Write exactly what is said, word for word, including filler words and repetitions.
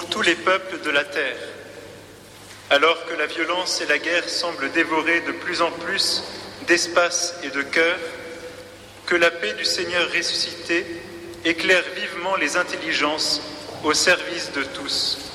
pour tous les peuples de la terre. Alors que la violence et la guerre semblent dévorer de plus en plus d'espace et de cœur, que la paix du Seigneur ressuscité éclaire vivement les intelligences au service de tous.